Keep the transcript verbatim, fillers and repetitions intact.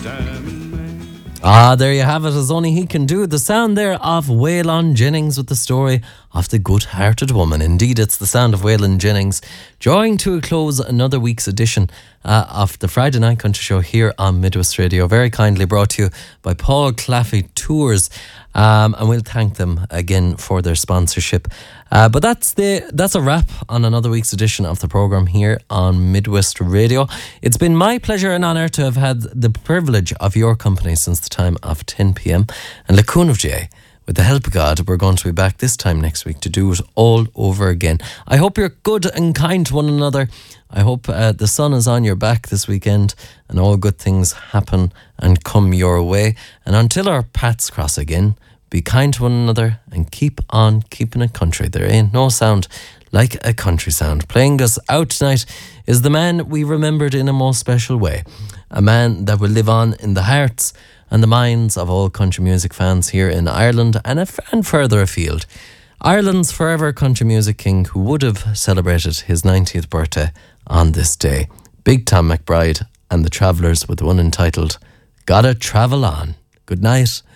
Ah, there you have it, as only he can do. The sound there of Waylon Jennings with the story of the good-hearted woman. Indeed, it's the sound of Waylon Jennings drawing to a close another week's edition uh, of the Friday Night Country Show here on Midwest Radio. Very kindly brought to you by Paul Claffey Tours. Um, and we'll thank them again for their sponsorship. Uh, but that's the that's a wrap on another week's edition of the programme here on Midwest Radio. It's been my pleasure and honour to have had the privilege of your company since the time of ten p.m. And Lacuna of J, with the help of God, we're going to be back this time next week to do it all over again. I hope you're good and kind to one another. I hope uh, the sun is on your back this weekend and all good things happen and come your way. And until our paths cross again, be kind to one another and keep on keeping it country. There ain't no sound like a country sound. Playing us out tonight is the man we remembered in a most special way. A man that will live on in the hearts and the minds of all country music fans here in Ireland and, a, and further afield. Ireland's forever country music king, who would have celebrated his ninetieth birthday on this day. Big Tom McBride and the Travellers with the one entitled Gotta Travel On. Good night